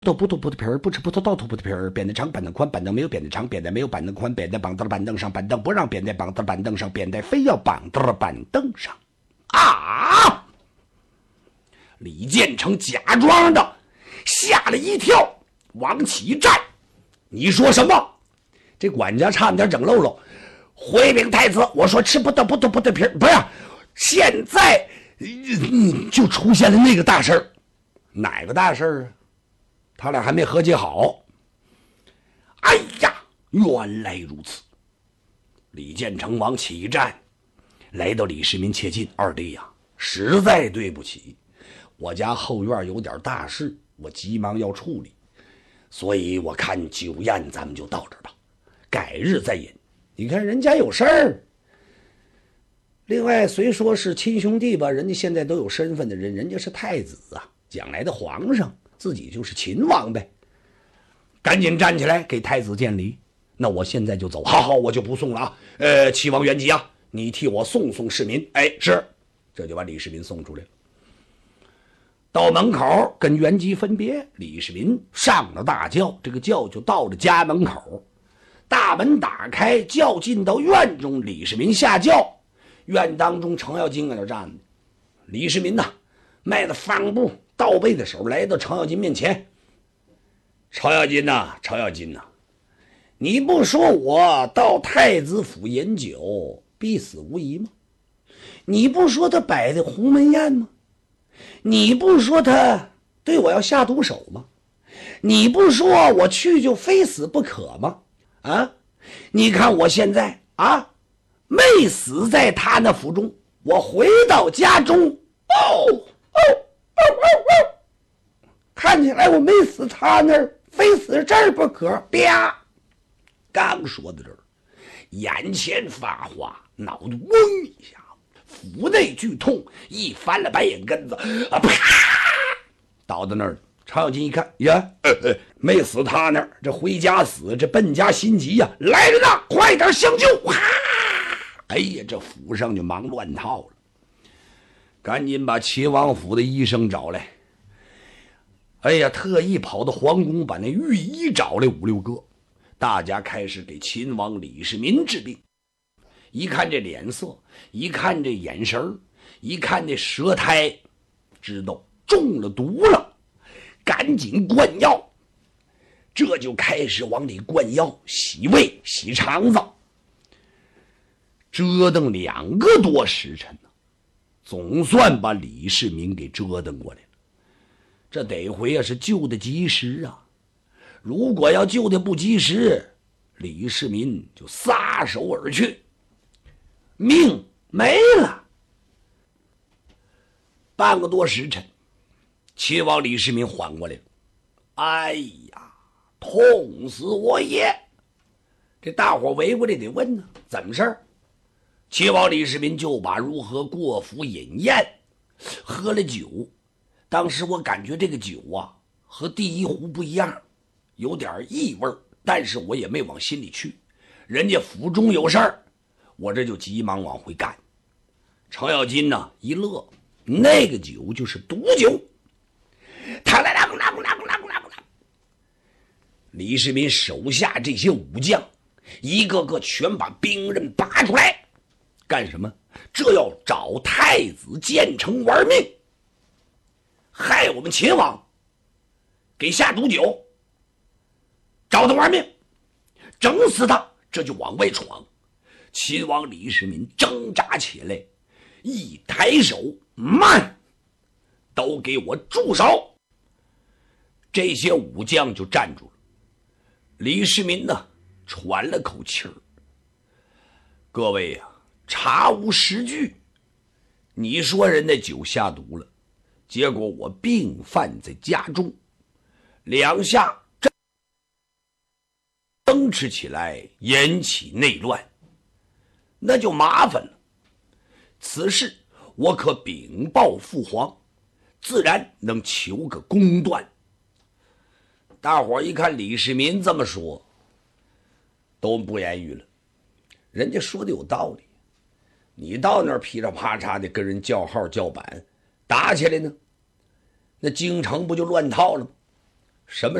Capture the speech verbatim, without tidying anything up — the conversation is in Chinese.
豆不吐葡萄皮儿，不吃葡萄倒吐葡萄皮儿。扁担长，板凳宽，板凳没有扁担长，扁担没有板凳宽，扁担绑到了板凳上，板凳不让扁担绑到了板凳上，扁担非要绑到了板凳上。啊！李建成假装的吓了一跳，往起一站。你说什么？这管家差点整漏漏。回禀太子，我说吃不得不吐葡萄皮儿，不是。现在、嗯、就出现了那个大事儿。哪个大事儿啊？他俩还没和解好。哎呀，原来如此！李建成往起一站，来到李世民切近，二弟呀，实在对不起，我家后院有点大事，我急忙要处理，所以我看酒宴咱们就到这儿吧，改日再饮。你看人家有事儿。另外虽说是亲兄弟吧，人家现在都有身份的人，人家是太子啊，将来的皇上，自己就是秦王呗。赶紧站起来给太子见礼。那我现在就走。好好，我就不送了啊。呃，齐王元吉啊，你替我送送世民。哎，是。这就把李世民送出来了。到门口跟元吉分别，李世民上了大轿，这个轿就到了家门口。大门打开，轿进到院中，李世民下轿。院当中，程咬金在那站着。李世民呐，迈着方步倒背的手来到程咬金面前。程咬金呐，程咬金呐，你不说我到太子府饮酒必死无疑吗？你不说他摆的鸿门宴吗？你不说他对我要下毒手吗？你不说我去就非死不可吗？啊，你看我现在啊，没死在他那府中，我回到家中，哦哦哦哦哦，看起来我没死他那儿，非死这儿不可。啪！刚说到这儿，眼前发花，脑袋嗡一下，腹内剧痛，一翻了白眼根子，啊啪，倒到那儿。程咬金一看，呀，呃呃，没死他那儿，这回家死，这奔家心急呀、啊，来人呐，快点相救！哇！哎呀，这府上就忙乱套了，赶紧把齐王府的医生找来。哎呀，特意跑到皇宫把那御医找来五六个，大家开始给秦王李世民治病。一看这脸色，一看这眼神，一看这舌苔，知道中了毒了，赶紧灌药。这就开始往里灌药，洗胃洗肠子，折腾两个多时辰呢，总算把李世民给折腾过来了。这得回啊是救得及时啊，如果要救得不及时，李世民就撒手而去，命没了。半个多时辰，齐王李世民缓过来了。哎呀，痛死我也！这大伙围过来得问呢，怎么事儿？齐王李世民就把如何过府饮宴，喝了酒。当时我感觉这个酒啊和第一壶不一样，有点异味，但是我也没往心里去。人家府中有事儿，我这就急忙往回赶。程咬金呢一乐，那个酒就是毒酒。嘡啷啷啷啷啷啷啷啷，李世民手下这些武将一个个全把兵刃拔出来，干什么？这要找太子建成玩命，害我们秦王，给下毒酒，找他玩命，整死他，这就往外闯。秦王李世民挣扎起来，一抬手，慢，都给我住手！这些武将就站住了。李世民呢喘了口气儿，各位啊，查无实据，你说人家酒下毒了，结果我病犯在家中，两下争持起来，引起内乱，那就麻烦了。此事我可禀报父皇，自然能求个公断。大伙一看李世民这么说，都不言语了。人家说的有道理，你到那儿噼里啪嚓的跟人叫号叫板，打起来呢，那京城不就乱套了吗？ 什么